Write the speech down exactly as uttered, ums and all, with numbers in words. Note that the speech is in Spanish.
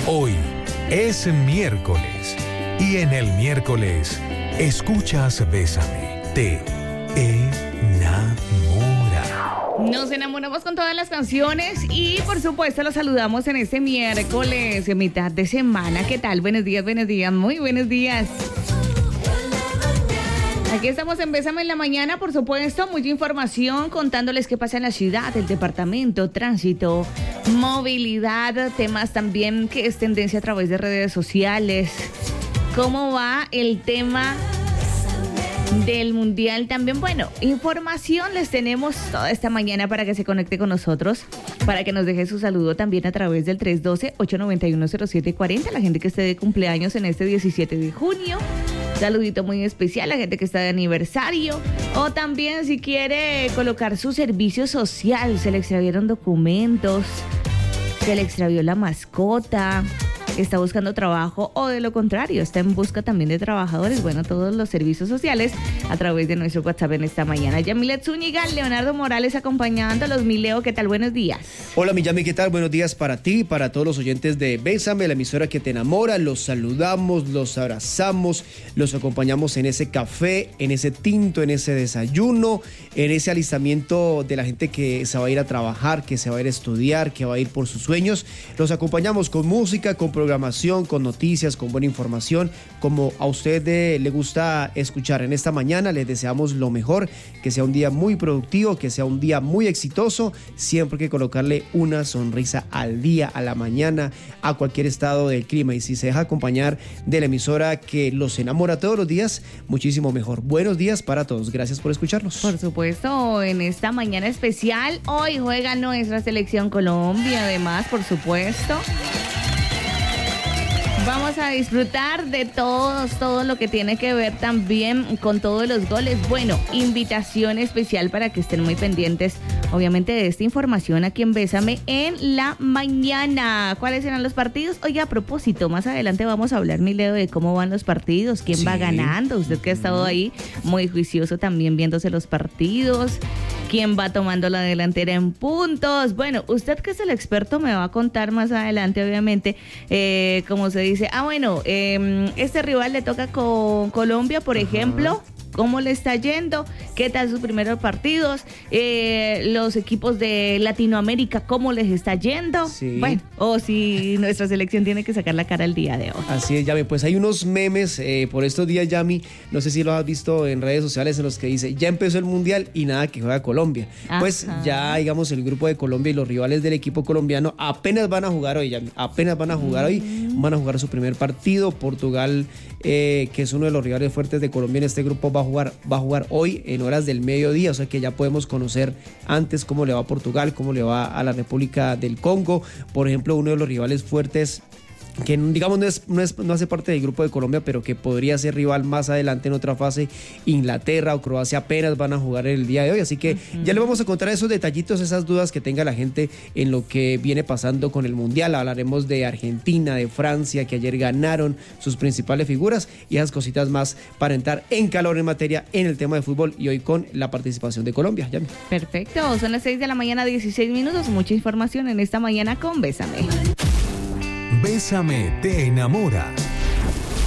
Hoy es miércoles y en el miércoles escuchas Bésame, te enamora. Nos enamoramos con todas las canciones y por supuesto los saludamos en este miércoles, en mitad de semana. ¿Qué tal? Buenos días, buenos días, muy buenos días. Aquí estamos en Bésame en la mañana, por supuesto, mucha información contándoles qué pasa en la ciudad, el departamento, tránsito, movilidad, temas también que es tendencia a través de redes sociales. ¿Cómo va el tema del mundial también? Bueno, información les tenemos toda esta mañana para que se conecte con nosotros, para que nos deje su saludo también a través del tres uno dos, ocho nueve uno, cero siete cuatro cero, la gente que esté de cumpleaños en este diecisiete de junio. Saludito muy especial a la gente que está de aniversario. O también si quiere colocar su servicio social, se le extraviaron documentos, se le extravió la mascota, está buscando trabajo o de lo contrario, está en busca también de trabajadores. Bueno, todos los servicios sociales a través de nuestro WhatsApp en esta mañana. Yamilet Zúñiga, Leonardo Morales acompañándolos. Mi Leo, ¿qué tal? Buenos días. Hola, mi Yami, ¿qué tal? Buenos días para ti y para todos los oyentes de Bésame, la emisora que te enamora. Los saludamos, los abrazamos, los acompañamos en ese café, en ese tinto, en ese desayuno, en ese alistamiento de la gente que se va a ir a trabajar, que se va a ir a estudiar, que va a ir por sus sueños. Los acompañamos con música, con programación, con noticias, con buena información, como a usted eh, le gusta escuchar en esta mañana. Les deseamos lo mejor, que sea un día muy productivo, que sea un día muy exitoso. Siempre hay que colocarle una sonrisa al día, a la mañana, a cualquier estado del clima, y si se deja acompañar de la emisora que los enamora todos los días, muchísimo mejor. Buenos días para todos, gracias por escucharnos. Por supuesto, en esta mañana especial, hoy juega nuestra selección Colombia, además, por supuesto. Vamos a disfrutar de todos, todo lo que tiene que ver también con todos los goles. Bueno, invitación especial para que estén muy pendientes, obviamente, de esta información aquí en Bésame en la mañana. ¿Cuáles serán los partidos? Oye, a propósito, más adelante vamos a hablar, mi Leo, de cómo van los partidos, quién sí. va ganando. Usted que ha estado ahí muy juicioso también viéndose los partidos, quién va tomando la delantera en puntos. Bueno, usted que es el experto me va a contar más adelante, obviamente, eh, como se dice. Ah, bueno, eh, este rival le toca con Colombia, por Ajá. ejemplo. ¿Cómo le está yendo? ¿Qué tal sus primeros partidos? Eh, los equipos de Latinoamérica, ¿cómo les está yendo? Sí. Bueno, o si nuestra selección tiene que sacar la cara el día de hoy. Así es, Yami. Pues hay unos memes eh, por estos días, Yami. No sé si los has visto en redes sociales en los que dice, ya empezó el Mundial y nada que juega Colombia. Ajá. Pues ya, digamos, el grupo de Colombia y los rivales del equipo colombiano apenas van a jugar hoy, Yami. Apenas van a jugar mm. hoy. Van a jugar su primer partido. Portugal, eh, que es uno de los rivales fuertes de Colombia en este grupo, va a jugar va a jugar hoy en horas del mediodía, o sea que ya podemos conocer antes cómo le va a Portugal, cómo le va a la República del Congo. Por ejemplo, uno de los rivales fuertes que digamos no, es, no, es, no hace parte del grupo de Colombia, pero que podría ser rival más adelante en otra fase, Inglaterra o Croacia apenas van a jugar el día de hoy, así que uh-huh. ya le vamos a contar esos detallitos, esas dudas que tenga la gente en lo que viene pasando con el Mundial. Hablaremos de Argentina, de Francia, que ayer ganaron sus principales figuras, y esas cositas más para entrar en calor en materia en el tema de fútbol, y hoy con la participación de Colombia. Yami. Perfecto, son las seis de la mañana, dieciséis minutos, mucha información en esta mañana con Bésame. Bésame te enamora.